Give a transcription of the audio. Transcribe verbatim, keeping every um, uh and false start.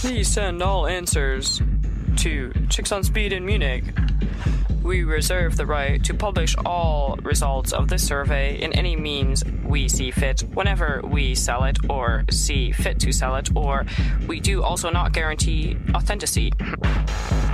Please send all answers to Chicks on Speed in Munich. We reserve the right to publish all results of this survey in any means we see fit, whenever we sell it or see fit to sell it, or we do also not guarantee authenticity.